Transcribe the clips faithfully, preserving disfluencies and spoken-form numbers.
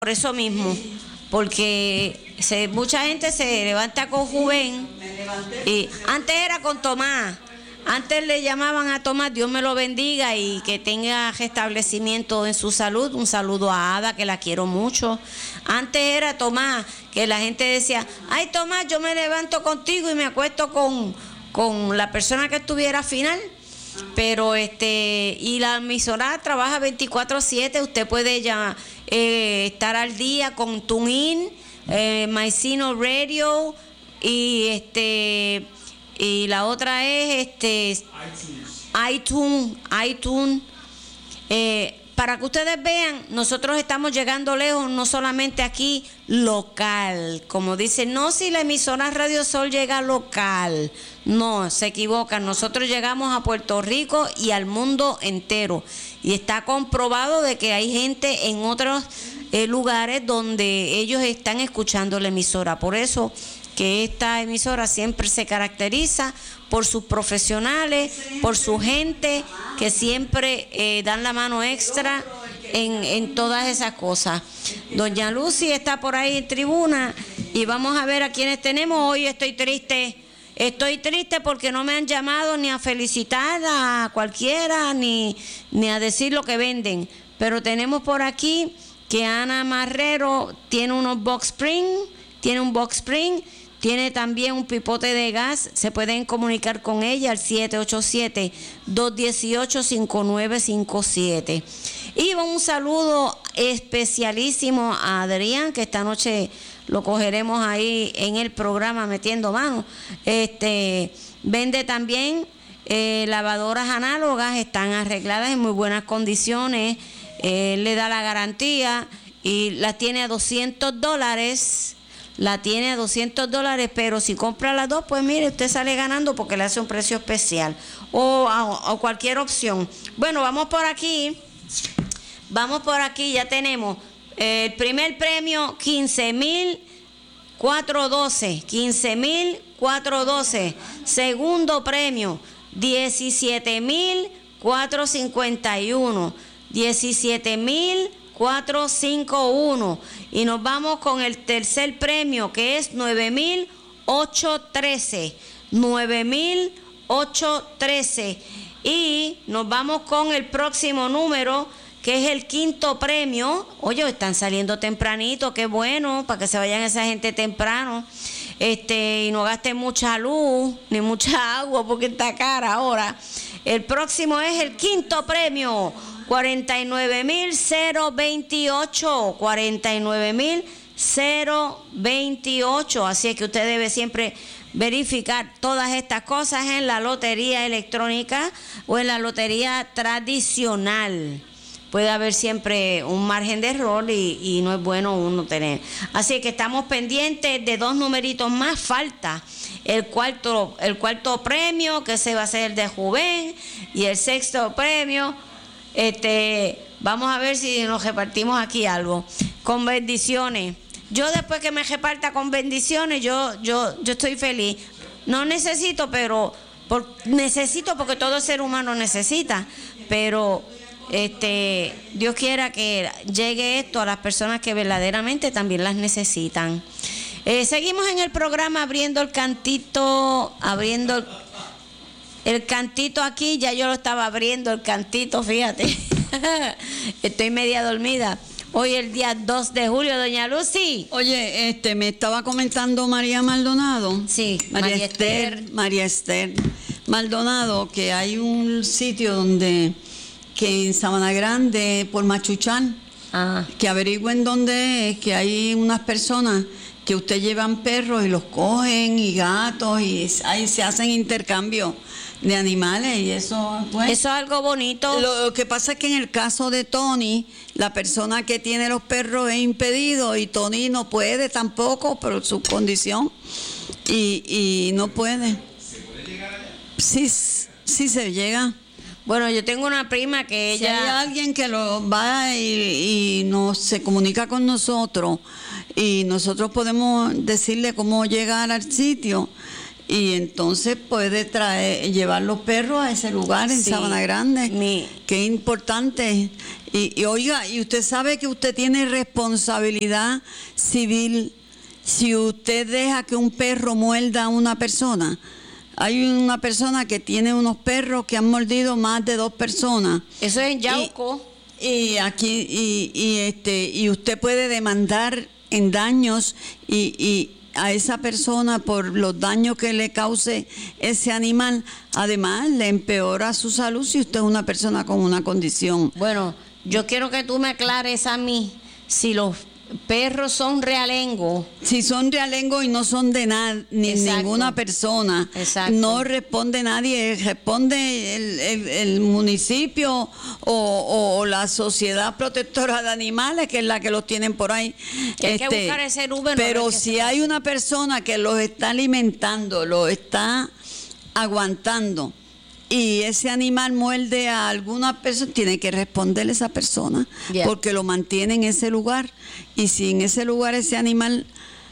por eso mismo, porque se, mucha gente se levanta con Juven, y antes era con Tomás. Antes le llamaban a Tomás, Dios me lo bendiga y que tenga restablecimiento en su salud. Un saludo a Ada, que la quiero mucho. Antes era Tomás, que la gente decía, ay Tomás, yo me levanto contigo y me acuesto con, con la persona que estuviera final. Pero este, y la emisora trabaja veinticuatro siete, usted puede ya eh, estar al día con TuneIn, eh, Maicino Radio y este... Y la otra es este iTunes, iTunes. Eh, para que ustedes vean, nosotros estamos llegando lejos, no solamente aquí local. Como dicen, no, si la emisora Radio Sol llega local. No, se equivocan. Nosotros llegamos a Puerto Rico y al mundo entero. Y está comprobado de que hay gente en otros eh, lugares donde ellos están escuchando la emisora. Por eso que esta emisora siempre se caracteriza por sus profesionales, por su gente, que siempre eh, dan la mano extra en, en todas esas cosas. Doña Lucy está por ahí en tribuna y vamos a ver a quienes tenemos. Hoy estoy triste, estoy triste porque no me han llamado ni a felicitar a cualquiera, ni, ni a decir lo que venden. Pero tenemos por aquí que Ana Marrero tiene unos box spring, tiene un box spring, tiene también un pipote de gas. Se pueden comunicar con ella al siete ocho siete, dos uno ocho, cinco nueve cinco siete. Y un saludo especialísimo a Adrián, que esta noche lo cogeremos ahí en el programa metiendo mano. Este, vende también eh, lavadoras análogas, están arregladas en muy buenas condiciones. Eh, le da la garantía y las tiene a doscientos dólares. La tiene a doscientos dólares, pero si compra las dos, pues mire, usted sale ganando porque le hace un precio especial. O, o, o cualquier opción. Bueno, vamos por aquí. Vamos por aquí, ya tenemos eh, el primer premio, quince mil cuatrocientos doce. quince mil cuatrocientos doce. Segundo premio, diecisiete mil cuatrocientos cincuenta y uno. diecisiete mil cuatrocientos cincuenta y uno. Y nos vamos con el tercer premio, que es nueve mil ochocientos trece. nueve mil ochocientos trece. Y nos vamos con el próximo número, que es el quinto premio. Oye, están saliendo tempranito, qué bueno, para que se vayan esa gente temprano. Este, y no gasten mucha luz, ni mucha agua, porque está cara ahora. El próximo es el quinto premio, cuarenta y nueve mil veintiocho. cuarenta y nueve mil veintiocho. Así es que usted debe siempre verificar todas estas cosas en la lotería electrónica o en la lotería tradicional. Puede haber siempre un margen de error y, y no es bueno uno tener. Así que estamos pendientes de dos numeritos más. Falta el cuarto, el cuarto premio, que se va a ser el de Juven, y el sexto premio. Este, vamos a ver si nos repartimos aquí algo. Con bendiciones. Yo después que me reparta con bendiciones, yo, yo, yo estoy feliz. No necesito, pero por, necesito porque todo ser humano necesita. Pero este, Dios quiera que llegue esto a las personas que verdaderamente también las necesitan. Eh, seguimos en el programa abriendo el cantito, abriendo el, el cantito aquí. Ya yo lo estaba abriendo el cantito, fíjate. Estoy media dormida. Hoy el día dos de julio, doña Lucy. Oye, este, me estaba comentando María Maldonado. Sí, María, María Esther, Esther. María Esther Maldonado, que hay un sitio donde, que en Sabana Grande, por Machuchán, ah. que averigüen dónde es, que hay unas personas que usted llevan perros y los cogen y gatos y ahí se hacen intercambio de animales y eso pues, eso es algo bonito. Lo, lo que pasa es que en el caso de Tony, la persona que tiene los perros es impedido y Tony no puede tampoco por su condición y, y no puede. ¿Se puede llegar allá? Sí, sí se llega. Bueno, yo tengo una prima que ella... Si hay alguien que lo va y, y nos se comunica con nosotros y nosotros podemos decirle cómo llegar al sitio y entonces puede traer, llevar los perros a ese lugar en sí. Sabana Grande. Mi... Qué importante. Y, y oiga, y usted sabe que usted tiene responsabilidad civil si usted deja que un perro muerda a una persona. Hay una persona que tiene unos perros que han mordido más de dos personas. Eso es en Yauco. Y, y aquí, y, y este, y usted puede demandar en daños y, y a esa persona por los daños que le cause ese animal. Además, le empeora su salud si usted es una persona con una condición. Bueno, yo quiero que tú me aclares a mí si los perros son realengos. Si son realengos y no son de nada, ni Exacto. ninguna persona. Exacto. No responde nadie, responde el, el, el municipio o, o la Sociedad Protectora de Animales, que es la que los tienen por ahí. Hay este, que buscar ese número. Pero si hay una persona que los está alimentando, los está aguantando, y ese animal muerde a alguna persona, tiene que responderle esa persona, yeah. porque lo mantiene en ese lugar. Y si en ese lugar ese animal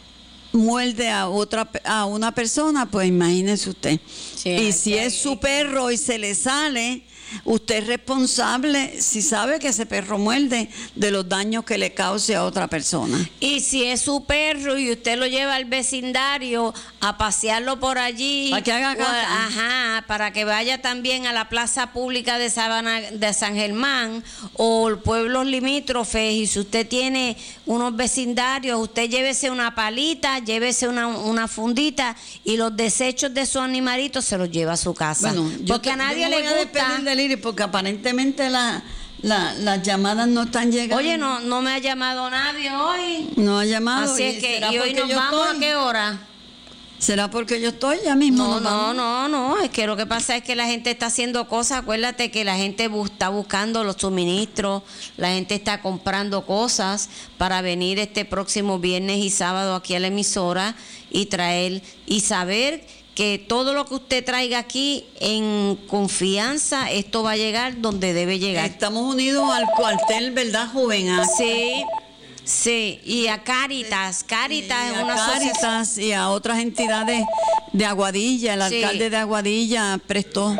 muerde a otra a una persona, pues imagínese usted. Sí, y si es su perro y se le sale, usted es responsable si sabe que ese perro muerde de los daños que le cause a otra persona. Y si es su perro y usted lo lleva al vecindario a pasearlo por allí, para que haga caca. Ajá, para que vaya también a la plaza pública de Sabana, de San Germán o pueblos limítrofes, y si usted tiene unos vecindarios, usted llévese una palita, llévese una, una fundita y los desechos de su animalito se los lleva a su casa. Bueno, porque te, a nadie le gusta. Porque aparentemente la, la, las llamadas no están llegando. Oye, no, no me ha llamado nadie hoy. No ha llamado. Así es que, ¿y hoy nos vamos estoy? ¿A qué hora? ¿Será porque yo estoy ya mismo? No, no, no, no, es que lo que pasa es que la gente está haciendo cosas. Acuérdate que la gente bu- está buscando los suministros, la gente está comprando cosas para venir este próximo viernes y sábado aquí a la emisora y traer y saber que todo lo que usted traiga aquí en confianza, esto va a llegar donde debe llegar. Estamos unidos al cuartel, ¿verdad, joven? Sí, sí, y a Cáritas, Cáritas es una Cáritas y a otras entidades de Aguadilla, el sí. alcalde de Aguadilla prestó.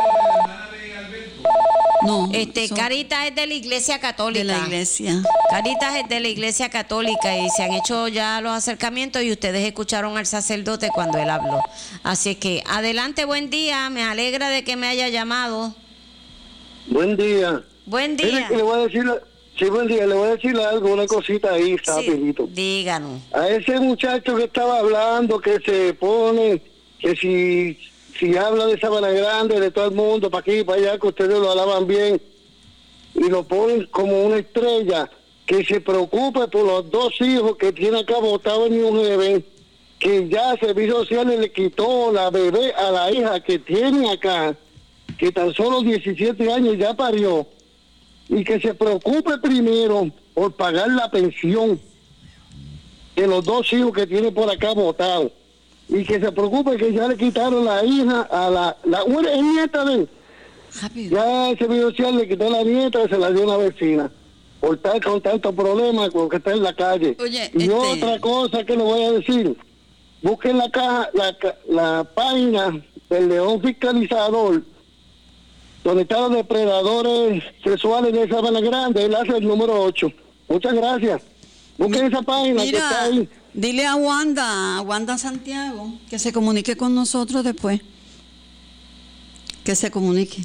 No, este son, Cáritas es de la Iglesia Católica. De la Iglesia. Cáritas es de la Iglesia Católica y se han hecho ya los acercamientos y ustedes escucharon al sacerdote cuando él habló. Así que adelante, buen día, me alegra de que me haya llamado. Buen día. Buen día. Le voy a decir, sí, buen día, le voy a decir algo, una cosita ahí, rapidito. Sí, díganos. A ese muchacho que estaba hablando, que se pone, que si... si habla de Sabana Grande, de todo el mundo, para aquí y para allá, que ustedes lo alaban bien y lo ponen como una estrella, que se preocupe por los dos hijos que tiene acá botados en New Haven, que ya Servicios Sociales le quitó la bebé a la hija que tiene acá, que tan solo diecisiete años ya parió, y que se preocupe primero por pagar la pensión de los dos hijos que tiene por acá botados. Y que se preocupe que ya le quitaron la hija a la, la una es nieta de él. Ya ese video social le quitó la nieta y se la dio a una vecina. Por estar con tantos problemas con que está en la calle. Oye, y este... otra cosa que le voy a decir, busquen la caja, la, la página del León Fiscalizador, donde están los depredadores sexuales de Sabana Grande, él hace el número ocho. Muchas gracias. Busquen Mi, esa página mira, que está ahí. Dile a Wanda, a Wanda Santiago, que se comunique con nosotros después. Que se comunique.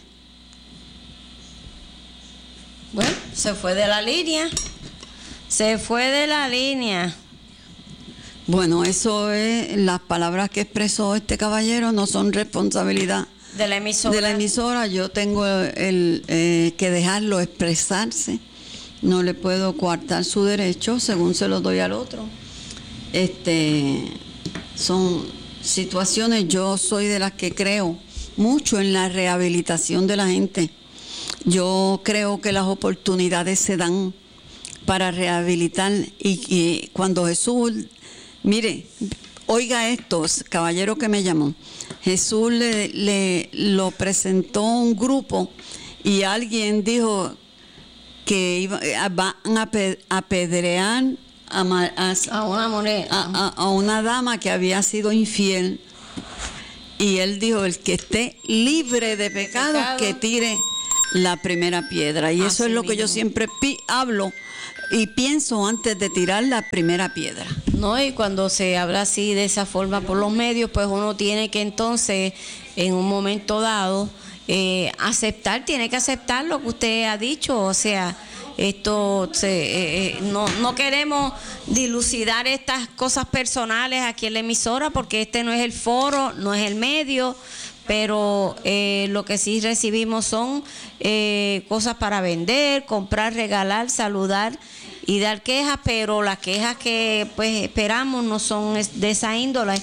Bueno, se fue de la línea. Se fue de la línea. Bueno, eso es, las palabras que expresó este caballero no son responsabilidad de la emisora. De la emisora, yo tengo el eh, que dejarlo expresarse. No le puedo coartar su derecho según se lo doy al otro. Este, son situaciones, yo soy de las que creo mucho en la rehabilitación de la gente. Yo creo que las oportunidades se dan para rehabilitar y que cuando Jesús, mire, oiga esto, caballero que me llamó, Jesús le, le lo presentó a un grupo y alguien dijo que iba, van a apedrear A, a, a, una moneda. A, a, a una dama que había sido infiel Y él dijo, el que esté libre de pecado, pecado. que tire la primera piedra. Y Así eso es lo mismo. que yo siempre pi- hablo y pienso antes de tirar la primera piedra. No, y cuando se habla así de esa forma por los medios, pues uno tiene que entonces, en un momento dado, eh, aceptar, tiene que aceptar lo que usted ha dicho, o sea, esto se, eh, no, no queremos dilucidar estas cosas personales aquí en la emisora, porque este no es el foro, no es el medio, pero eh, lo que sí recibimos son eh, cosas para vender, comprar, regalar, saludar y dar quejas, pero las quejas que pues esperamos no son de esa índole.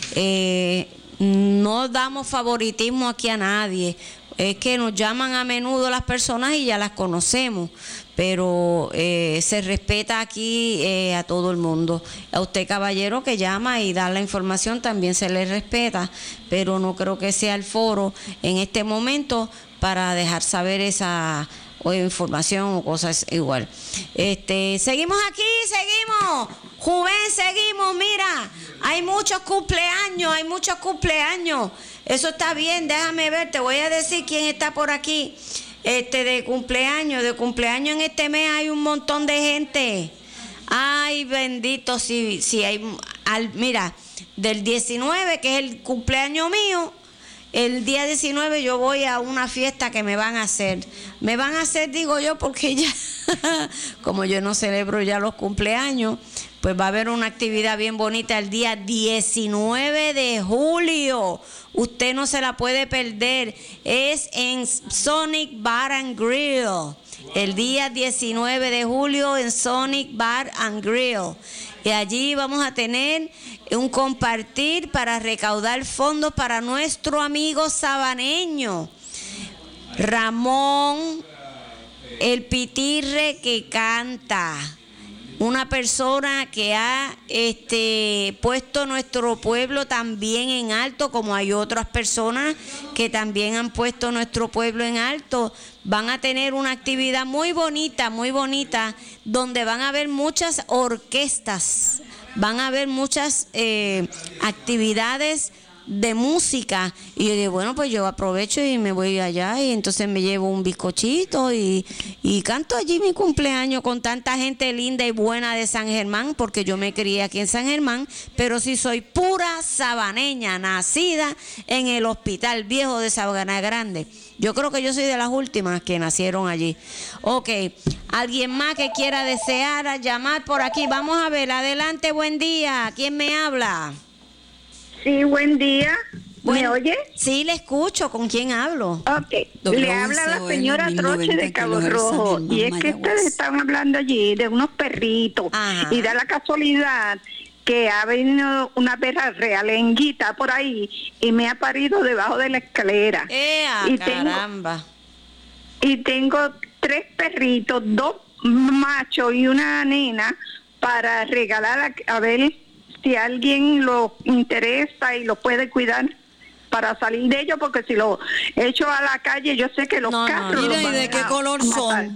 Eh, no damos favoritismo aquí a nadie, es que nos llaman a menudo las personas y ya las conocemos, pero eh, se respeta aquí eh, a todo el mundo. A usted, caballero, que llama y da la información, también se le respeta, pero no creo que sea el foro en este momento para dejar saber esa o información o cosas igual. Este, seguimos aquí, seguimos. Juven, seguimos, mira, hay muchos cumpleaños, hay muchos cumpleaños. Eso está bien, déjame ver, te voy a decir quién está por aquí. Este, de cumpleaños, de cumpleaños en este mes hay un montón de gente. Ay, bendito, si, si hay, al, mira, del diecinueve, que es el cumpleaños mío, el día diecinueve yo voy a una fiesta que me van a hacer. Me van a hacer, digo yo, porque ya, como yo no celebro ya los cumpleaños, pues va a haber una actividad bien bonita el día diecinueve de julio. Usted no se la puede perder. Es en Sonic Bar and Grill. El día diecinueve de julio en Sonic Bar and Grill. Y allí vamos a tener un compartir para recaudar fondos para nuestro amigo sabaneño Ramón, el pitirre que canta. Una persona que ha este, puesto nuestro pueblo también en alto, como hay otras personas que también han puesto nuestro pueblo en alto. Van a tener una actividad muy bonita, muy bonita, donde van a haber muchas orquestas, van a haber muchas eh, actividades de música. Y yo digo, bueno, pues yo aprovecho y me voy allá y entonces me llevo un bizcochito y, y canto allí mi cumpleaños con tanta gente linda y buena de San Germán, porque yo me crié aquí en San Germán, pero sí soy pura sabaneña, nacida en el Hospital Viejo de Sabana Grande. Yo creo que yo soy de las últimas que nacieron allí. Ok, alguien más que quiera desear llamar por aquí. Vamos a ver, adelante, buen día. ¿Quién me habla? Sí, buen día. ¿Me Buen, oye? Sí, le escucho. ¿Con quién hablo? Ok. Le habla la señora Troche de Cabo Rojo. Y es que ustedes estaban hablando allí de unos perritos. Ajá. Y da la casualidad que ha venido una perra realenguita por ahí y me ha parido debajo de la escalera. ¡Ea, y caramba! Tengo, y tengo tres perritos, dos machos y una nena para regalar a, a ver si alguien lo interesa y lo puede cuidar para salir de ellos, porque si lo echo a la calle, yo sé que los no, carros... No, Mira, ¿y de qué color son?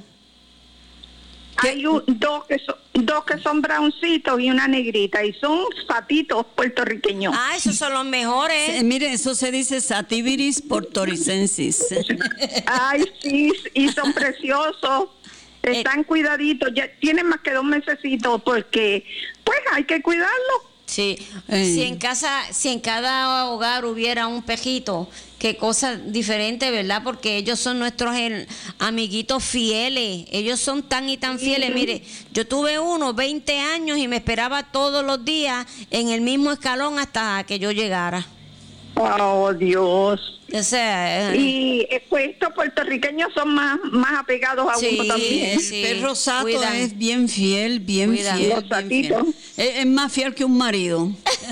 Hay un, dos, que son, dos que son browncitos y una negrita, y son patitos puertorriqueños. Ah, esos son los mejores. Sí, mire, eso se dice Sativiris portoricensis. Ay, sí, y son preciosos. Están eh, cuidaditos, ya tienen más que dos mesecitos, porque pues hay que cuidarlos. Sí, eh. si en casa, si en cada hogar hubiera un pejito, qué cosa diferente, ¿verdad? Porque ellos son nuestros el, amiguitos fieles, ellos son tan y tan fieles. Sí. Mire, yo tuve uno, veinte años, y me esperaba todos los días en el mismo escalón hasta que yo llegara. Oh, Dios. O sea, eh. Y pues estos puertorriqueños son más, más apegados a sí, uno también. Sí, el perro sato es bien fiel, bien Cuidan. fiel. Los bien fiel. Es, es más fiel que un marido.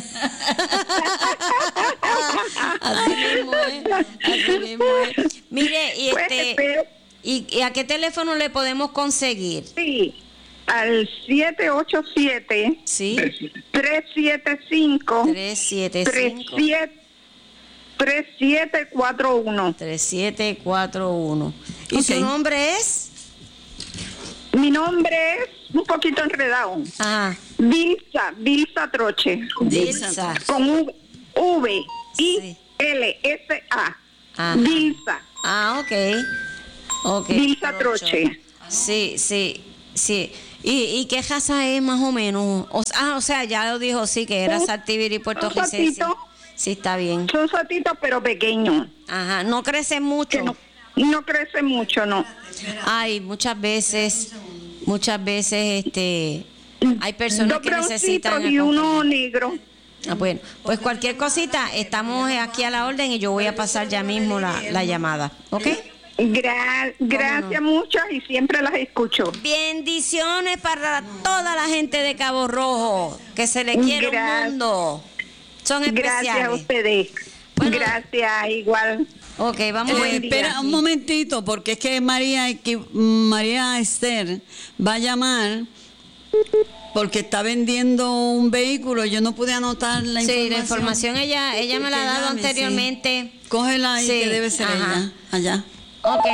Así mismo es, así mismo es. Mire, y este, pues, ¿y, ¿y a qué teléfono le podemos conseguir? Sí, al siete ocho siete, sí, tres siete cinco, tres siete cinco, tres siete cuatro uno. tres siete cuatro uno. ¿Y okay. su nombre es? Mi nombre es un poquito enredado. Ajá. Vilsa, Vilsa Troche. Vilsa. Con V, I, L S A. Ajá. Dilsa. Ah, ok. okay. Dilsa Troche. Sí, sí, sí. ¿Y, ¿Y qué raza es más o menos? O, ah, o sea, ya lo dijo, sí, que era Saltibiri puertorriqueño. Sí, sí, está bien. Son satitos, pero pequeños. Ajá, no crecen mucho. No, no crece mucho, no. Ay, muchas veces, muchas veces, este, hay personas Dos que necesitan... y uno negro. Ah, bueno, pues cualquier cosita, estamos aquí a la orden y yo voy a pasar ya mismo la, la llamada, ¿ok? Gra gracias no? muchas y siempre las escucho. Bendiciones para toda la gente de Cabo Rojo, que se le quiere Gra un mundo. Son especiales. Gracias a ustedes. Bueno, gracias, igual. Ok, vamos eh, a espera un momentito, porque es que María, que María Esther va a llamar porque está vendiendo un vehículo. Yo no pude anotar la sí, información. Sí, la información ella, ella me la ha dado llame, anteriormente. Sí. Cógela ahí, sí, que debe ser Ajá. ella, allá. Ok.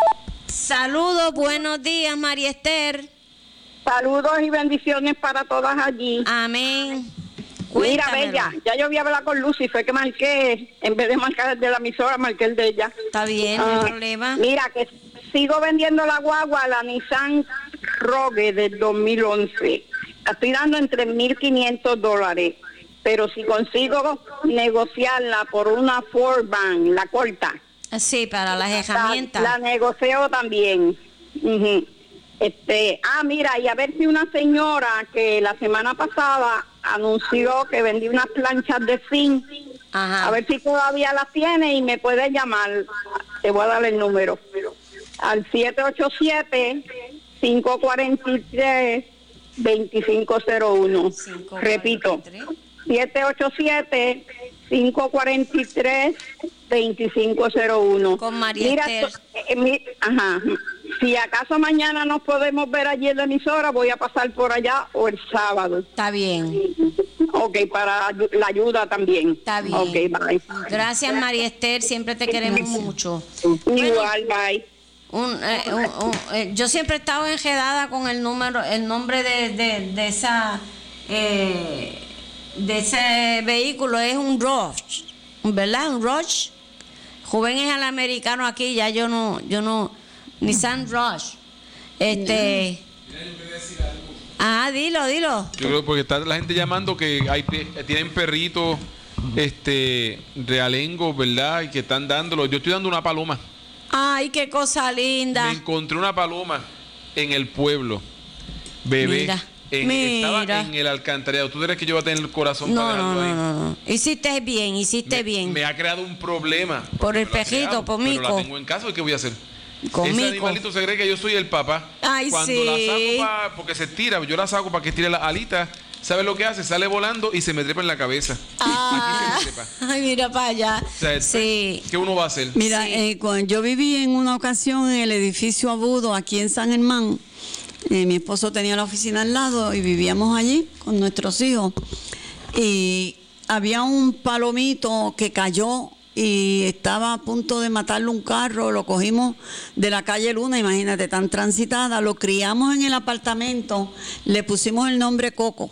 Saludos, buenos días, María Esther. Saludos y bendiciones para todas allí. Amén. Mira, Bella, ya yo había hablado con Lucy, fue que marqué, en vez de marcar el de la emisora, marqué el de ella. Está bien, no hay uh, problema. Mira, que sigo vendiendo la guagua, la Nissan Rogue del dos mil once. La estoy dando en tres mil quinientos dólares, pero si consigo negociarla por una Ford Van, la corta. Sí, para las herramientas. La, la negocio también. Uh-huh. Este, ah, mira, y a ver si una señora que la semana pasada anunció que vendía unas planchas de zinc, Ajá. a ver si todavía las tiene y me puede llamar. Te voy a dar el número. Al siete ocho siete, cinco cuatro tres, dos cinco cero uno. Repito, siete ocho siete, cinco cuatro tres, dos cinco cero uno. Con María Mira, Esther. Eh, mi, ajá. Si acaso mañana nos podemos ver allí en la emisora, voy a pasar por allá o el sábado. Está bien. Ok, para la ayuda también. Está bien. Ok, bye. Gracias, María Esther, siempre te queremos mucho. Igual, bueno, bye. Un, eh, un, un, eh, yo siempre he estado enredada con el número, el nombre de, de, de esa eh, de ese vehículo. Es un Rush, ¿verdad? Un Rush. Joven es al americano aquí, ya yo no, yo no, Nissan Rush. Este. Ah, dilo, dilo. Yo creo porque está la gente llamando que hay tienen perritos, este, realengo, ¿verdad? Y que están dándolo. Yo estoy dando una paloma. Ay, qué cosa linda. Me encontré una paloma en el pueblo, bebé. Mira. En, Mira. Estaba en el alcantarillado. ¿Tú crees que yo voy a tener el corazón no, para dejarlo no, ahí? No, no, no. Hiciste bien, hiciste me, bien. Me ha creado un problema. Por el pejito, por Mico. Pero la tengo en casa, ¿y qué voy a hacer? Con Ese Mico. animalito se cree que yo soy el papá. Ay, Cuando sí. la saco pa, porque se tira, yo la saco para que tire las alitas. ¿Sabes lo que hace? Sale volando y se me trepa en la cabeza. Ah, Aquí se me trepa. Ay, mira para allá. O sea, sí. ¿qué uno va a hacer? Mira, Sí. eh, cuando yo viví en una ocasión en el edificio Abudo, aquí en San Germán, eh, mi esposo tenía la oficina al lado y vivíamos allí con nuestros hijos. Y había un palomito que cayó y estaba a punto de matarle un carro. Lo cogimos de la calle Luna, imagínate, tan transitada. Lo criamos en el apartamento, le pusimos el nombre Coco.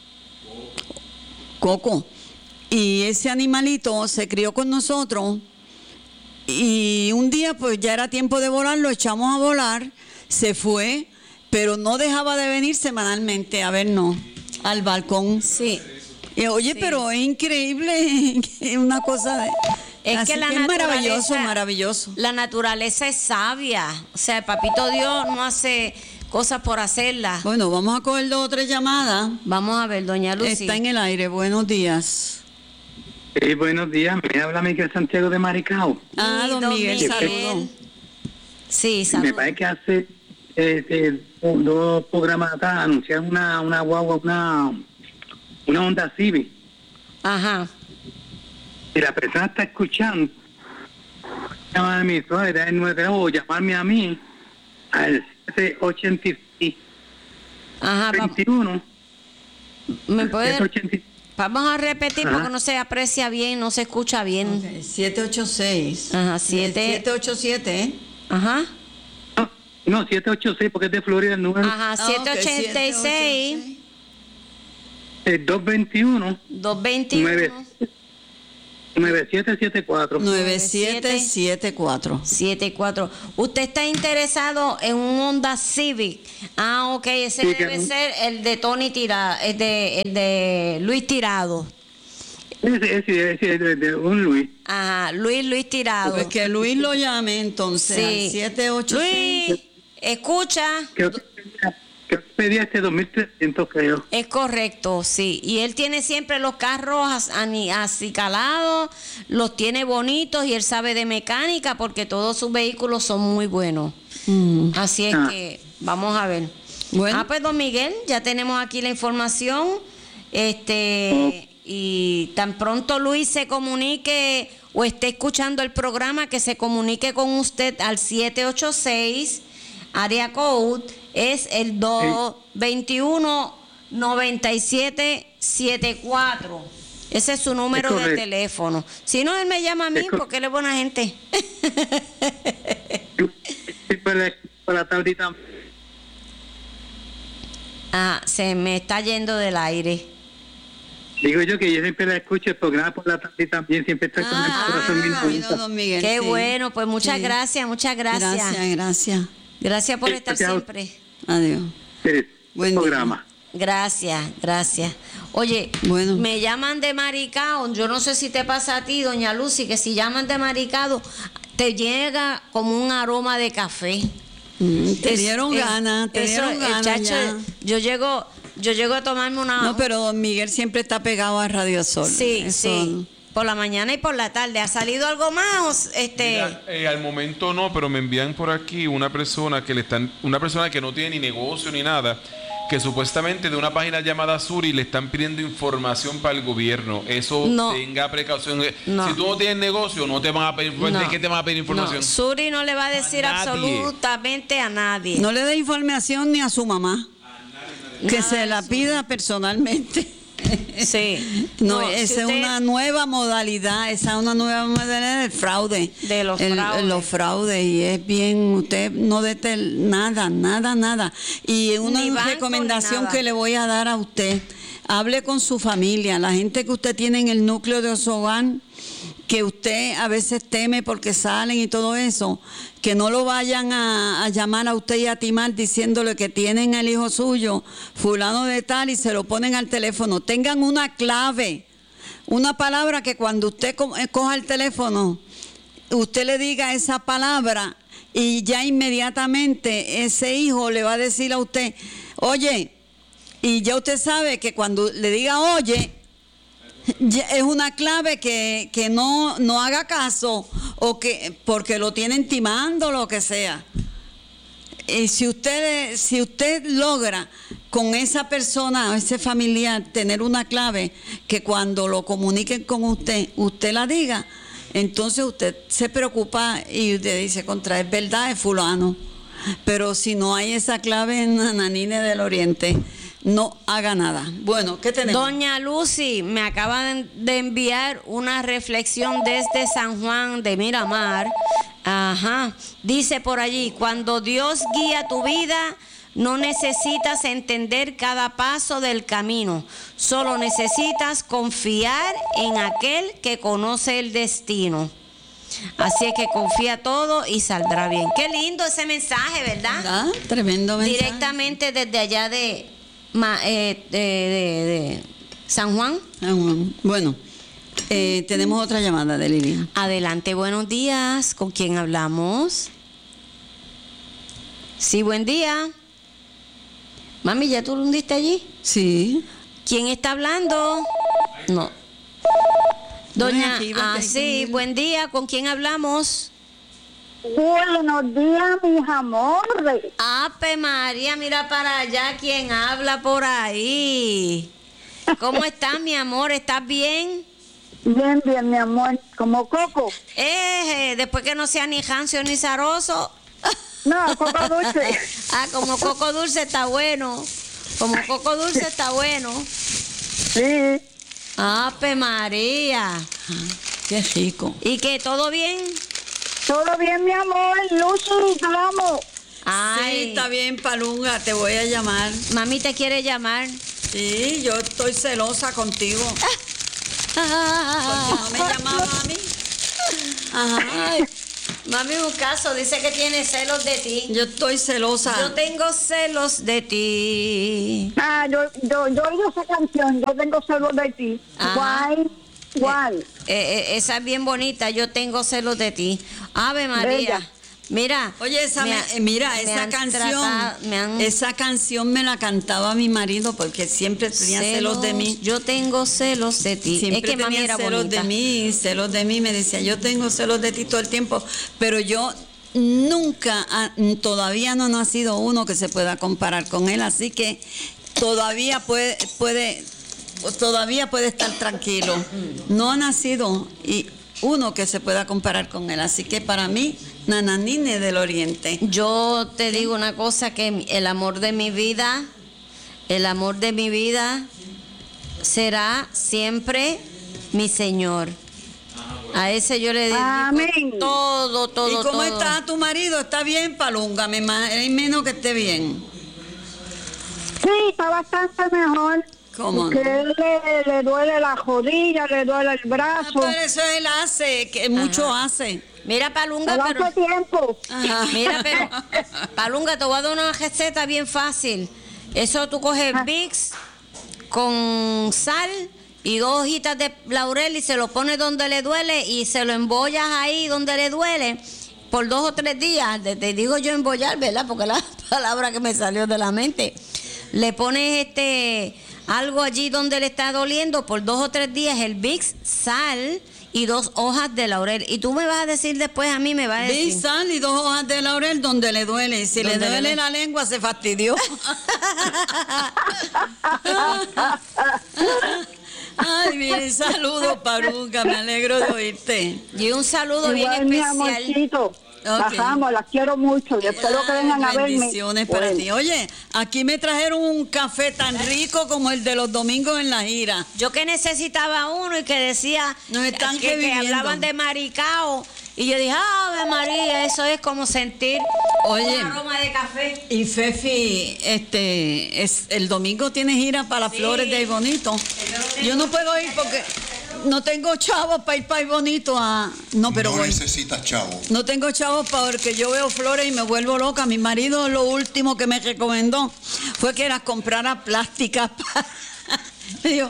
Coco. Y ese animalito se crió con nosotros y un día pues ya era tiempo de volar, lo echamos a volar, se fue, pero no dejaba de venir semanalmente a vernos al balcón. Sí. Y, oye, sí. Pero es increíble, es una cosa de... Es Así que la que es maravilloso, naturaleza- maravilloso. La naturaleza es sabia. O sea, el papito Dios no hace cosas por hacerlas. Bueno, vamos a coger dos o tres llamadas. Vamos a ver, doña Lucy. Está en el aire, buenos días. Sí, buenos días, me habla Miguel Santiago de Maricao. Ah, Sí, don, don Miguel, Miguel. saludos. Sí, Me saludos. parece que hace eh, eh, dos programas atrás anunciaron una, una guagua, una, una Honda Civic. Ajá. Si la persona está escuchando, llama a mi suegra el nueve o llamarme a mí al siete ocho seis, Ajá. va- veintiuno. ¿Me puede- siete ocho seis. Vamos a repetir Ajá. porque no se aprecia bien, no se escucha bien. Okay, siete ocho seis. Ajá, siete- siete ocho siete, ¿eh? Ajá. No, no, siete ocho seis porque es de Florida el número. Ajá, Ah, siete ok, ochenta y seis, Eh, dos veintiuno, doscientos veintiuno, nueve siete siete cuatro. nueve siete siete cuatro. siete cuatro. ¿Usted está interesado en un Honda Civic? Ah, ok, ese Sí, debe que- ser el de Tony Tirado, el de, el de Luis Tirado. Ese, ese, ese de, de un Luis. Ajá, Luis, Luis Tirado. Pues que Luis lo llame entonces al siete ocho seis. Luis, escucha. Creo que, que pedía este dos mil trescientos, creo. Es correcto, sí. Y él tiene siempre los carros as- ani- acicalados, los tiene bonitos y él sabe de mecánica porque todos sus vehículos son muy buenos. Mm. Así es Ah. que vamos a ver. Bueno. Ah, pues don Miguel, ya tenemos aquí la información. Este, y tan pronto Luis se comunique o esté escuchando el programa, que se comunique con usted al siete ocho seis, área code es el dos veintiuno noventa y siete setenta y cuatro. Ese es su número Es de correcto. teléfono. Si no, él me llama a mí Es cor- porque él es buena gente. Sí, por la, por la tarde también. Ah, se me está yendo del aire. Digo yo que yo siempre la escucho el programa por la tarde también, siempre está con el Ah, corazón bien vino bonito. don Miguel. Qué sí. bueno, pues muchas Sí. gracias, muchas gracias. Gracias, gracias. Gracias por Sí, estar gracias. siempre. Adiós. Sí, Buen día. programa. Gracias, gracias. Oye, Bueno. me llaman de Maricao, yo no sé si te pasa a ti, doña Lucy, que si llaman de Maricao, te llega como un aroma de café. Mm, te Es- dieron es- ganas, te eso, dieron el ganas chacho, ya. yo llego, yo llego a tomarme una. No, pero don Miguel siempre está pegado a Radio Sol. sí, Eso- sí. Por la mañana y por la tarde. ¿Ha salido algo más? Este. Mira, eh, al momento no, pero me envían por aquí una persona que le están, una persona que no tiene ni negocio ni nada, que supuestamente de una página llamada Suri le están pidiendo información para el gobierno. Eso No. tenga precaución. No. Si tú no tienes negocio, no te van a pedir, ¿de No. qué te van a pedir información? No, Suri no le va a decir A nadie. absolutamente a nadie. No le dé información ni a su mamá. Que Nada se de la eso. pida personalmente. Sí. No, No, si esa es usted- una nueva modalidad, esa es una nueva modalidad del fraude. De los El- fraudes. Los fraudes, y es bien, usted no dete nada, nada, nada. Y una Ni banco, recomendación ni nada. que le voy a dar a usted, hable con su familia, la gente que usted tiene en el núcleo de su hogar, que usted a veces teme porque salen y todo eso, que no lo vayan a, a llamar a usted y a timar diciéndole que tienen al hijo suyo, fulano de tal, y se lo ponen al teléfono. Tengan una clave, una palabra que cuando usted co- eh, coja el teléfono, usted le diga esa palabra y ya inmediatamente ese hijo le va a decir a usted, oye, y ya usted sabe que cuando le diga oye, ya es una clave que, que no, no haga caso o que porque lo tienen timando, lo que sea. Y si usted, si usted logra con esa persona o ese familiar tener una clave que cuando lo comuniquen con usted, usted la diga, entonces usted se preocupa y usted dice, contra, es verdad, es fulano. Pero si no hay esa clave en Nananine del Oriente, no haga nada. Bueno, ¿qué tenemos? Doña Lucy me acaba de- de enviar una reflexión desde San Juan de Miramar. Ajá. Dice por allí, cuando Dios guía tu vida, no necesitas entender cada paso del camino. Solo necesitas confiar en aquel que conoce el destino. Así es que confía todo y saldrá bien. Qué lindo ese mensaje, ¿verdad? ¿Verdad? Tremendo mensaje. Directamente desde allá de, Ma- eh, de, de- de San Juan. Ah, bueno. Bueno, eh, tenemos otra llamada de Lili. Adelante, buenos días. ¿Con quién hablamos? Sí, buen día. Mami, ¿ya tú lo hundiste allí? Sí. ¿Quién está hablando? No. Doña, aquí, ah, aquí, sí, aquí. buen día. ¿Con quién hablamos? Buenos días, mis amores. Ape María, mira para allá quién habla por ahí. ¿Cómo estás, mi amor? ¿Estás bien? Bien, bien, mi amor. Como Coco. Eh, eh, después que no sea ni rancio ni zaroso. No, Coco dulce. Ah, como coco dulce está bueno. Como coco dulce está bueno. Sí. Ape María. Qué rico. ¿Y qué? ¿Todo bien? Todo bien, mi amor. Lucy, te amo. Ay, Sí, está bien, Palunga, te voy a llamar. mami te quiere llamar. Sí, yo estoy celosa contigo. ¿Por qué no me llama mami? Ajá. Ay, mami, un caso, dice que tiene celos de ti. Yo estoy celosa. Yo tengo celos de ti. Ah, yo, yo, yo oigo esa canción, yo tengo celos de ti. Ajá. Guay, guay. Eh, eh, esa es bien bonita, yo tengo celos de ti. Ave María. Bella. Mira. Oye, esa me me- ha- eh, mira, me esa han canción, tratado- me han- esa canción me la cantaba mi marido porque siempre tenía celos, de mí. Yo tengo celos de ti. Siempre es que mami tenía era celos bonita. de mí, celos de mí, me decía, yo tengo celos de ti todo el tiempo, pero yo nunca, ah, todavía no ha nacido uno que se pueda comparar con él, así que todavía puede, puede, todavía puede estar tranquilo. No ha nacido y uno que se pueda comparar con él, así que para mí, Nananine del Oriente. Yo te digo una cosa, que el amor de mi vida, el amor de mi vida será siempre mi Señor. A ese yo le dedico Amén. todo, todo, ¿Y cómo todo. está tu marido? ¿Está bien, Palunga? Me imagino que esté bien. Sí, está bastante mejor. ¿Cómo Porque no? él le, le duele la rodilla, le duele el Ah, brazo. pero eso él hace, que mucho hace. Mira, Palunga, Él pero... hace tiempo. Ajá. Mira, pero, Palunga, te voy a dar una receta bien fácil. Eso tú coges Vicks con sal y dos hojitas de laurel y se lo pones donde le duele y se lo embollas ahí donde le duele por dos o tres días. Te, te digo yo embollar, ¿verdad? Porque es la palabra que me salió de la mente. Le pones este algo allí donde le está doliendo por dos o tres días, el Vicks, sal y dos hojas de laurel. Y tú me vas a decir después, a mí me vas a decir... Vi sal y dos hojas de laurel donde le duele. Y si le Donde le duele duele. la lengua, se fastidió. Ay, mi saludo, Palunga. Me alegro de oírte. Y un saludo bien Igual, mi especial. amorcito. Las Ok. amo, las quiero mucho y espero que vengan a verme. Bendiciones para Bueno. ti. Oye, aquí me trajeron un café tan rico como el de los domingos en la gira. Yo que necesitaba uno y que decía Nos están que, que reviviendo. hablaban de maricao. Y yo dije, Ave María, eso es como sentir Oye. un aroma de café. Y Fefi, este, es, el domingo tiene gira para las Sí. flores de Ay Bonito. Yo no puedo ir porque no tengo chavos para ir para Ay Bonito a... No, pero no voy. necesitas chavo. No tengo chavos porque yo veo flores y me vuelvo loca. Mi marido lo último que me recomendó fue que las comprara plásticas. me dijo,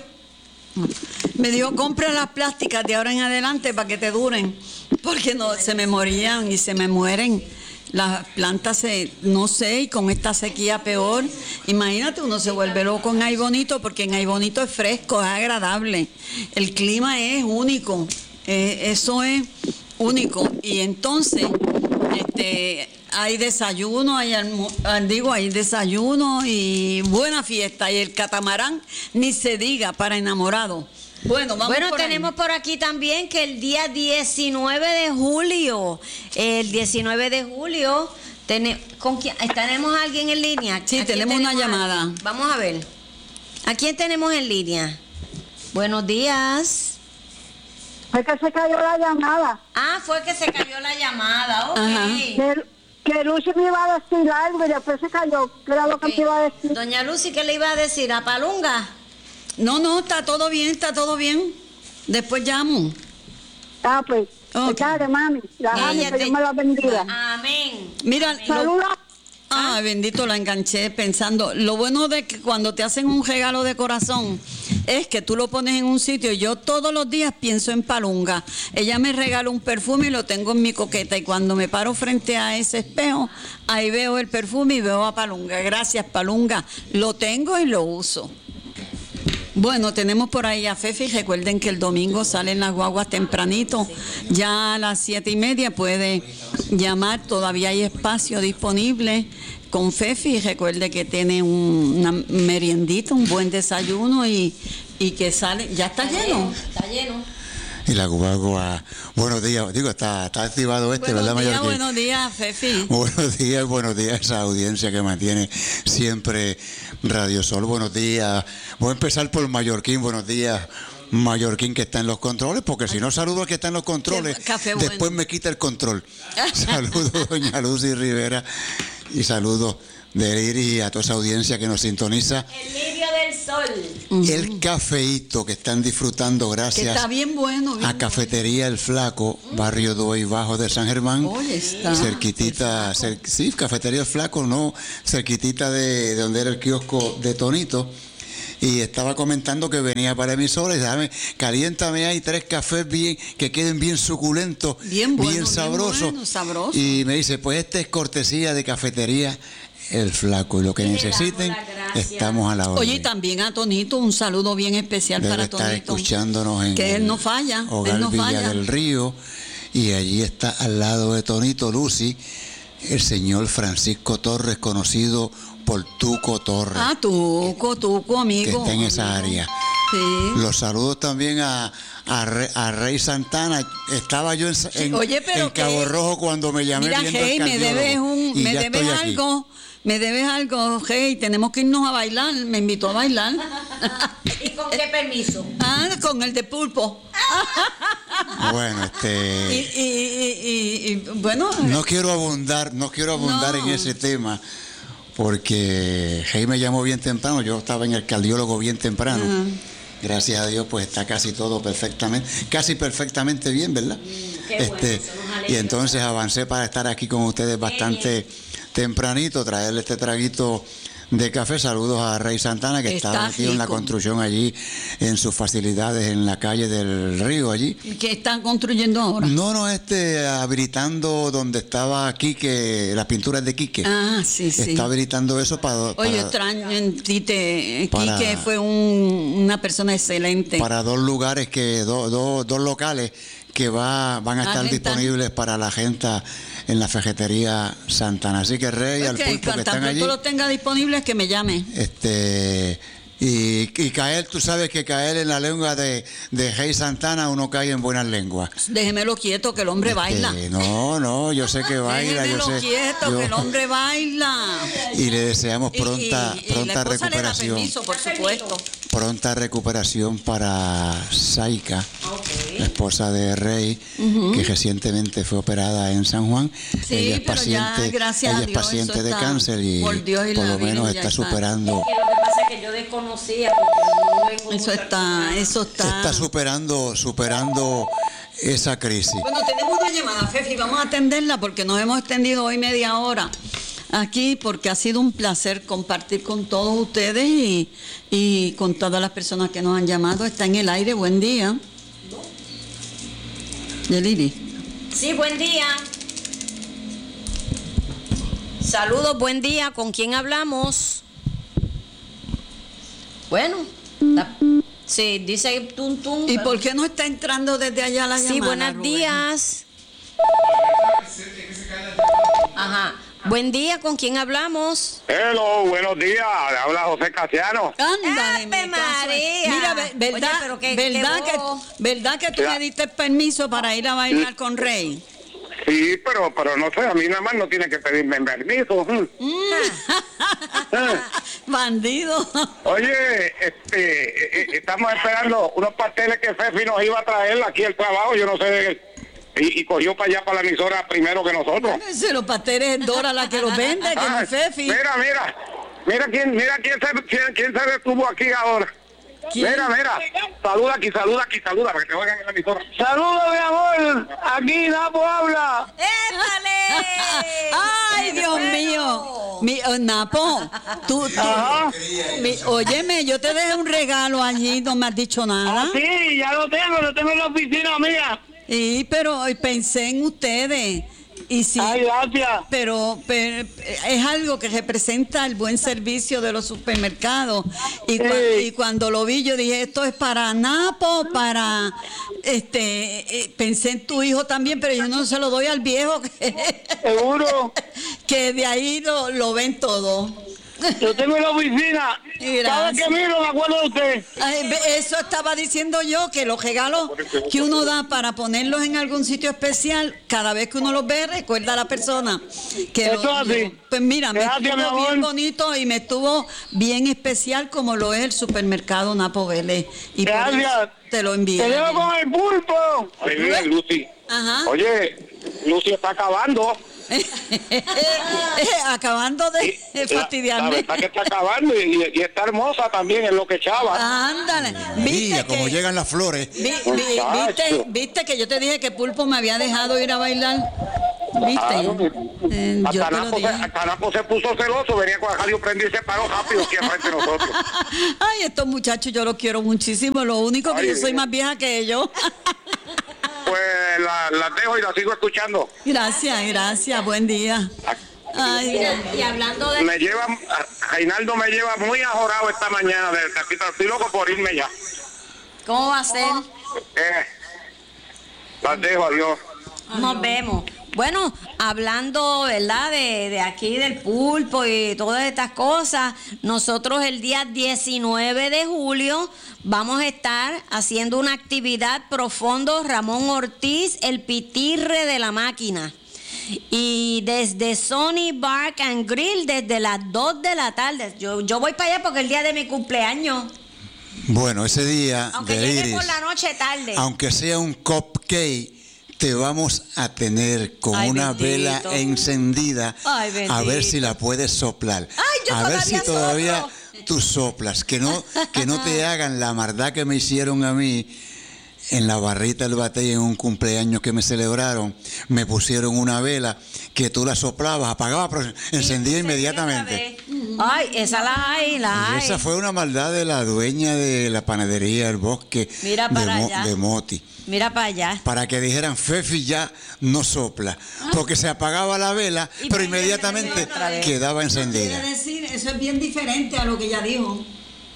me dijo, compra las plásticas de ahora en adelante para que te duren. Porque no, se me morían y se me mueren. Las plantas se, no sé, y con esta sequía peor. Imagínate, uno se vuelve loco en Ay Bonito, porque en Ay Bonito es fresco, es agradable. El clima es único. Eh, eso es único. Y entonces, este, hay desayuno, hay almu- ah, digo, hay desayuno y buena fiesta. Y el catamarán, ni se diga, para enamorados. Bueno, vamos Bueno, por ahí. tenemos por aquí también que el día diecinueve de julio, el diecinueve de julio, tene- ¿con quién? ¿Tenemos a alguien en línea? Sí, ¿A quién tenemos una a llamada. alguien? Vamos a ver. ¿A quién tenemos en línea? Buenos días. Fue que se cayó la llamada. Ah, fue que se cayó la llamada, ok. Ajá. Que, que Lucy me iba a decir algo y después se cayó. ¿Qué era lo que Ok. me iba a decir? Doña Lucy, ¿qué le iba a decir? ¿A Palunga? No, no, está todo bien, está todo bien. Después llamo. Ah, pues. Ok. Dale, mami. La amo, Ella que te- Dios me la bendiga. Amén. Mira, lo- Saluda. ah, bendito, la enganché pensando. Lo bueno de que cuando te hacen un regalo de corazón es que tú lo pones en un sitio. Yo todos los días pienso en Palunga. Ella me regala un perfume y lo tengo en mi coqueta. Y cuando me paro frente a ese espejo, ahí veo el perfume y veo a Palunga. Gracias, Palunga. Lo tengo y lo uso. Bueno, tenemos por ahí a Fefi. Recuerden que el domingo salen las guaguas tempranito. Ya a las siete y media puede llamar. Todavía hay espacio disponible con Fefi. Recuerde que tiene un, una meriendita, un buen desayuno y, y que sale. Ya está lleno. Está lleno. Y la guagua, buenos días, digo, está, está activado este, Buenos ¿verdad, días, Mallorquín? buenos días, Fefi. Buenos días, buenos días a esa audiencia que mantiene siempre Radio Sol. Buenos días. Voy a empezar por Mallorquín. Buenos días, Mallorquín, que está en los controles, porque si no saludo al que está en los controles, Qué café bueno. después me quita el control. Saludos, doña Lucy Rivera, y saludos de Iris y a toda esa audiencia que nos sintoniza. El lirio del sol. el cafeíto que están disfrutando gracias que está bien bueno, bien a Cafetería El Flaco, barrio Doy Bajo de San Germán. Oye, está cerquitita, cer, sí, Cafetería El Flaco, no, cerquitita de, de donde era el kiosco de Tonito. Y estaba comentando que venía para emisora y dame, caliéntame ahí tres cafés bien, que queden bien suculentos, bien, bueno, bien sabrosos. Bien bueno, sabroso. Y me dice, pues este es cortesía de Cafetería El Flaco, y lo que y necesiten, estamos a la orden. Oye, y también a Tonito, un saludo bien especial Debe para estar Tonito. escuchándonos en que él no falla, Hogar él no Villa falla. del Río, y allí está al lado de Tonito Lucy, el señor Francisco Torres, conocido por Tuco Torres. Ah, Tuco, Tuco, amigo. Que está en esa área. Sí. Los saludos también a, a, Re, a Rey Santana. Estaba yo en, en, Oye, pero en Cabo que, Rojo cuando me llamé mira, viendo hey, el me debes, un, me debes algo. Me debes algo, hey, tenemos que irnos a bailar. Me invitó a bailar. ¿Y con qué permiso? Ah, con el de Pulpo. Bueno, este... Y, y, y, y bueno... No quiero abundar, no quiero abundar no. en ese tema, porque Hey me llamó bien temprano, yo estaba en el cardiólogo bien temprano. Uh-huh. Gracias a Dios, pues está casi todo perfectamente, casi perfectamente bien, ¿verdad? Mm, qué este, bueno, y entonces avancé para estar aquí con ustedes bastante tempranito, traerle este traguito de café. Saludos a Rey Santana, que está, está metido en la construcción allí, en sus facilidades en la calle del Río allí. ¿Qué están construyendo ahora? No, no, este, habilitando donde estaba Quique, las pinturas de Quique. Ah, sí, sí. Está habilitando eso para... Oye, para, extraño en Tite, para, Quique fue un, una persona excelente. Para dos lugares, que do, do, dos locales que va, van a estar disponibles para la gente en la Ferretería Santana. Así que Rey, okay, al Pulpo que están allí, lo tenga disponible, que me llame. Este y, y caer, tú sabes que caer en la lengua de, de Rey Santana, uno cae en buenas lenguas. Déjemelo quieto, que el hombre este, baila. No, no, yo sé que baila. Déjemelo yo sé, quieto, yo, que el hombre baila. Y le deseamos pronta, y, y, pronta y la recuperación. Le da permiso, por supuesto. Pronta recuperación para Saika, okay, la esposa de Rey, uh-huh, que recientemente fue operada en San Juan. Sí, ella es pero paciente, ya, gracias ella a Dios, es paciente de está, cáncer y por, Dios y por lo menos está, está superando. Es que lo que pasa es que yo desconocía porque no vengo eso está, eso está. Está superando, superando esa crisis. Bueno, tenemos una llamada, Fefi, vamos a atenderla porque nos hemos extendido hoy media hora aquí, porque ha sido un placer compartir con todos ustedes y, y con todas las personas que nos han llamado. Está en el aire, buen día. Yeliri. Sí, buen día. Saludos, buen día. ¿Con quién hablamos? Bueno, la, sí, dice tum tum. ¿Y por qué no está entrando desde allá la llamada? Sí, buenos Rubén? días. Ajá. Buen día, ¿con quién hablamos? Hello, buenos días, habla José Casiano. Ándale, ¡Ave María! Mira, verdad, Oye, pero qué, verdad, qué que, verdad que tú ya. me diste permiso para ir a bailar sí. con Rey. Sí, pero pero no sé, a mí nada más no tiene que pedirme permiso. Bandido. Oye, este, eh, estamos esperando unos pasteles que Fefi nos iba a traer aquí al trabajo, yo no sé... Y, y cogió para allá, para la emisora primero que nosotros. Si los pasteles es Dora la que los vende, que no es Fefi. Mira, mira, mira quién, mira quién se, quién, quién se detuvo aquí ahora. ¿Quién? Mira, mira, saluda aquí, saluda aquí, saluda, para que te oigan en la emisora. Saludos, mi amor, aquí Napo habla. ¡Épale! ¡Ay, Dios mío! Mi, oh, Napo, tú, tú mi, óyeme, yo te dejé un regalo allí, no me has dicho nada. Ah, sí, ya lo tengo, lo tengo en la oficina mía. Sí, pero pensé en ustedes. Y sí, ay, gracias. Pero, pero es algo que representa el buen servicio de los supermercados. Y, sí. cu- y cuando lo vi, yo dije, esto es para Napo, para... este eh, pensé en tu hijo también, pero yo no se lo doy al viejo. Que, ¿seguro? Que de ahí lo, lo ven todo. Yo tengo en la oficina. Cada que miro me acuerdo de usted. Ay, eso estaba diciendo yo, que los regalos que uno da para ponerlos en algún sitio especial, cada vez que uno los ve, recuerda a la persona. Que eso lo, así. Lo, pues mira, gracias, me estuvo bien bonito y me estuvo bien especial, como lo es el supermercado Napo Vélez. Y gracias. Te lo envío. Te dejo con el pulpo. Oye, Lucy. Ajá. Oye, Lucy está acabando. Acabando de Y fastidiarme. La verdad que está acabando y, y está hermosa también, es lo que echaba. Ándale. ¿Viste Mira que, cómo llegan las flores. vi- vi- viste, viste que yo te dije que Pulpo me había dejado ir a bailar? ¿Viste? Claro. Eh, yo Hasta te lo Napo, se, dije. hasta Napo se puso celoso, venía con la radio prendida y se paró rápido aquí enfrente de nosotros. Ay, estos muchachos yo los quiero muchísimo. Lo único que Ay, yo soy Dios. más vieja que ellos. Pues las la dejo y las sigo escuchando. Gracias, gracias. Buen día. Ay, Mira, y hablando de... Me lleva, Reinaldo me lleva muy ajorado esta mañana del capítulo. Estoy loco por irme ya. ¿Cómo va a ser? Eh, las dejo, adiós. Nos vemos. Bueno, hablando, ¿verdad? De, de aquí del Pulpo y todas estas cosas, nosotros el día diecinueve de julio vamos a estar haciendo una actividad profundo Ramón Ortiz, el pitirre de la máquina. Y desde Sony Bar and Grill, desde las dos de la tarde. Yo, yo voy para allá porque el día de mi cumpleaños. Bueno, ese día Aunque de llegue Iris, por la noche tarde. aunque sea un cupcake, te vamos a tener con Ay, una bendito. vela encendida. Ay, a ver bendito. si la puedes soplar. Ay, yo a ver si todavía todavía soplo. tú soplas. Que no, que no te hagan la maldad que me hicieron a mí. En la barrita del batey, en un cumpleaños que me celebraron, me pusieron una vela que tú la soplabas, apagabas, pero encendía inmediatamente. Ay, esa la hay, la Y hay. esa fue una maldad de la dueña de la panadería del Bosque Mira de, para Mo- allá. de Moti. Mira para allá. Para que dijeran, Fefi ya no sopla, porque se apagaba la vela, Y pero prendía inmediatamente otra vez. quedaba Quiere encendida. decir, eso es bien diferente a lo que ella dijo.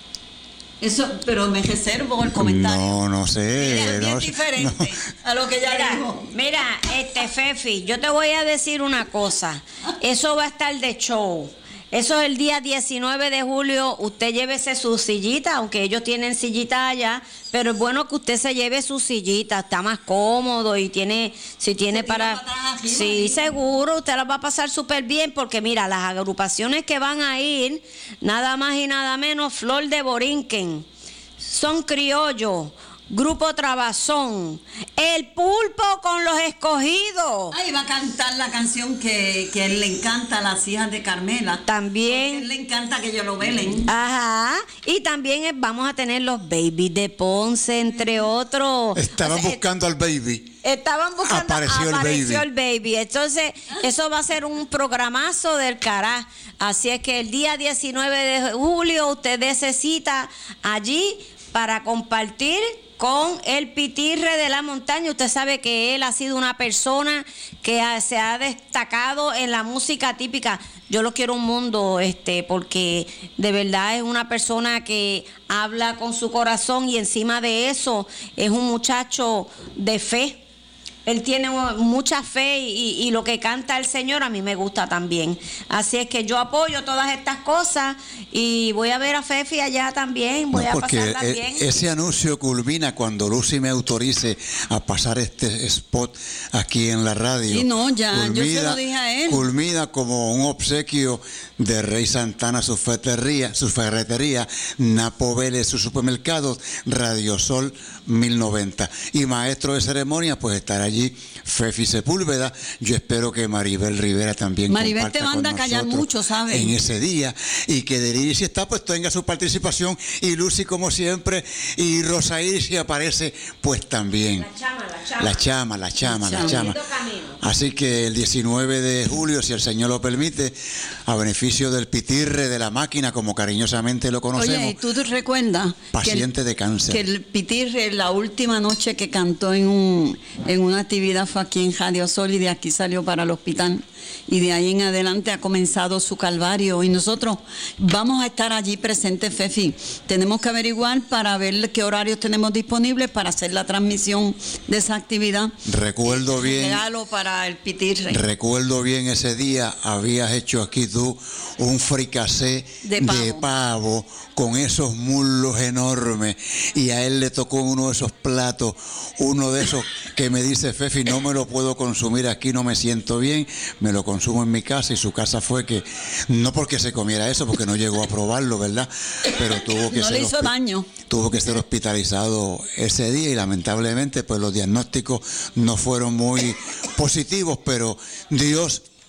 Eso, pero me reservo el comentario. No, no sé. Mira, es bien no sé, diferente a lo que ella Mira, dijo. mira, este Fefi, yo te voy a decir una cosa. Eso va a estar de show. Eso es el día diecinueve de julio. Usted llévese su sillita, aunque ellos tienen sillita allá, pero es bueno que usted se lleve su sillita, está más cómodo y tiene, si tiene Se tira para... para atrás, arriba, Sí, arriba. seguro, usted la va a pasar súper bien, porque mira, las agrupaciones que van a ir, nada más y nada menos, Flor de Borinquen, Son Criollo, Grupo Trabazón, El Pulpo con los Escogidos. Ay, va a cantar la canción que, que él le encanta a las hijas de Carmela. También. Porque él le encanta que ellos lo velen. Ajá, y también eh, vamos a tener los Babies de Ponce, entre otros. Estaban O sea, buscando al baby. Estaban buscando, Apareció el apareció baby. el baby. Entonces, eso va a ser un programazo del cará. Así es que el día diecinueve de julio usted necesita allí para compartir con el Pitirre de la Montaña. Usted sabe que él ha sido una persona que ha- se ha destacado en la música típica. Yo lo quiero un mundo, este, porque de verdad es una persona que habla con su corazón y encima de eso es un muchacho de fe. Él tiene mucha fe y, y lo que canta el Señor a mí me gusta también. Así es que yo apoyo todas estas cosas y voy a ver a Fefi allá también. Voy No, a porque pasarla e- bien. ese anuncio culmina cuando Lucy me autorice a pasar este spot aquí en la radio. Sí, no, ya, yo se lo dije a él. Culmina como un obsequio de Rey Santana, su ferretería, su ferretería, Napo Vélez, su supermercado, Radio Sol mil noventa. Y maestro de ceremonia, pues estará allí Fefi Sepúlveda. Yo espero que Maribel Rivera también Maribel comparta te manda con a callar nosotros mucho, ¿sabes? en ese día, y que de Iris, si está, pues tenga su participación, y Lucy como siempre, y Rosa Iris, si aparece, pues también. La chama, la chama. La chama, la chama, la chama. chama. Bonito camino. Así que el diecinueve de julio, si el Señor lo permite, a beneficio del Pitirre de la Máquina, como cariñosamente lo conocemos, Oye, ¿y tú te recuerdas? paciente que el, de cáncer. Que el Pitirre, la última noche que cantó en un en una actividad fue aquí en Radio Sol y de aquí salió para el hospital. Y de ahí en adelante ha comenzado su calvario. Y nosotros vamos a estar allí presentes, Fefi. Tenemos que averiguar para ver qué horarios tenemos disponibles para hacer la transmisión de esa actividad. Recuerdo bien. Regalo para el Pitirre. Recuerdo bien ese día, habías hecho aquí tú un fricasé De de pavo. pavo. Con esos muslos enormes, y a él le tocó uno de esos platos, uno de esos que me dice Fefi, no me lo puedo consumir aquí, no me siento bien, me lo consumo en mi casa. Y su casa fue que, no porque se comiera eso, porque no llegó a probarlo, ¿verdad? Pero tuvo que No ser le hizo hospi- daño. tuvo que ser hospitalizado ese día, y lamentablemente pues los diagnósticos no fueron muy positivos, pero Dios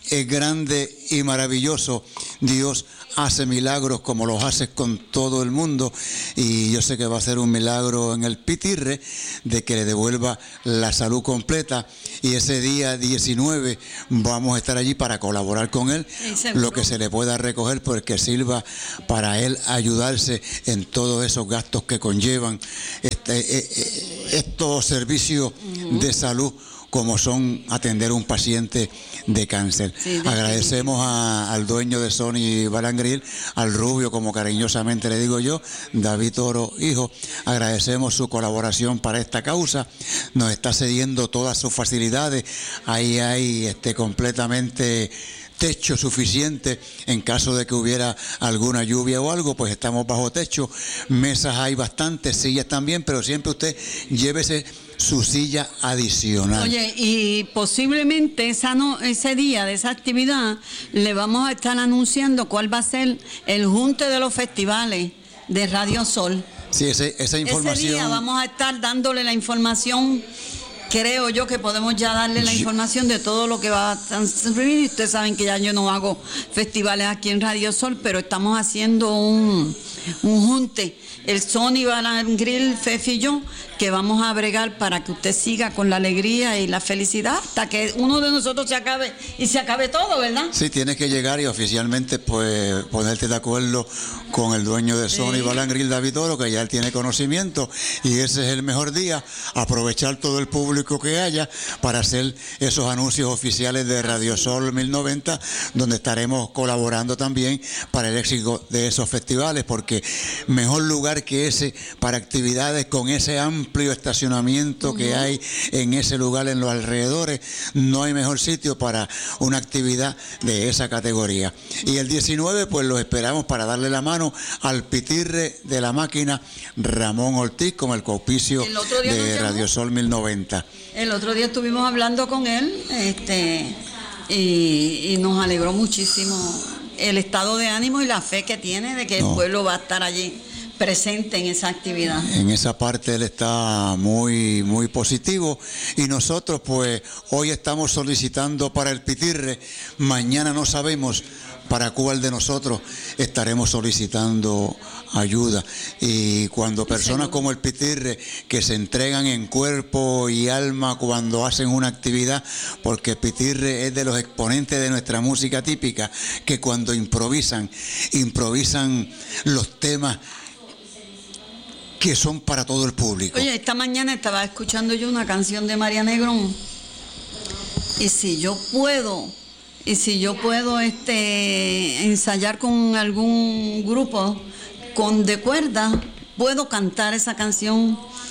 es grande y maravilloso. Dios hace milagros como los hace con todo el mundo, y yo sé que va a ser un milagro en el Pitirre de que le devuelva la salud completa, y ese día diecinueve vamos a estar allí para colaborar con él, lo que se le pueda recoger, porque sirva para él ayudarse en todos esos gastos que conllevan este, eh, estos servicios uh-huh. de salud, como son atender a un paciente de cáncer. Sí, de Agradecemos a, al dueño de Sony Bar and Grill, al Rubio, como cariñosamente le digo yo, David Toro, hijo. Agradecemos su colaboración para esta causa. Nos está cediendo todas sus facilidades. Ahí hay este, completamente techo suficiente en caso de que hubiera alguna lluvia o algo, pues estamos bajo techo. Mesas hay bastantes, sillas también, pero siempre usted llévese su silla adicional. Oye, y posiblemente esa no, ese día de esa actividad le vamos a estar anunciando cuál va a ser el junte de los festivales de Radio Sol. Sí, ese, esa información. Ese día vamos a estar dándole la información. Creo yo que podemos ya darle la información de todo lo que va a transcurrir. Ustedes saben que ya yo no hago festivales aquí en Radio Sol, pero estamos haciendo un, un junte, el Sony Bar and Grill, Fefi y yo, que vamos a bregar para que usted siga con la alegría y la felicidad hasta que uno de nosotros se acabe y se acabe todo, ¿verdad? Sí, tienes que llegar y oficialmente pues ponerte de acuerdo con el dueño de Sony sí. Bar and Grill, David Toro, que ya él tiene conocimiento, y ese es el mejor día, aprovechar todo el público que haya para hacer esos anuncios oficiales de Radio Sol mil noventa, donde estaremos colaborando también para el éxito de esos festivales, porque mejor lugar que ese para actividades con ese amplio estacionamiento uh-huh. que hay en ese lugar, en los alrededores, no hay mejor sitio para una actividad de esa categoría. Y el diecinueve pues los esperamos para darle la mano al Pitirre de la Máquina Ramón Ortiz, con el coauspicio de Radio Sol mil noventa. El otro día estuvimos hablando con él este, y, y nos alegró muchísimo el estado de ánimo y la fe que tiene de que no. el pueblo va a estar allí presente en esa actividad. En esa parte él está muy, muy positivo, y nosotros pues hoy estamos solicitando para el Pitirre, mañana no sabemos para cuál de nosotros estaremos solicitando ayuda, y cuando personas sí, como el Pitirre, que se entregan en cuerpo y alma cuando hacen una actividad, porque Pitirre es de los exponentes de nuestra música típica, que cuando improvisan, improvisan los temas que son para todo el público. Oye, esta mañana estaba escuchando yo una canción de María Negrón, y si yo puedo, y si yo puedo este ensayar con algún grupo con de cuerda, puedo cantar esa canción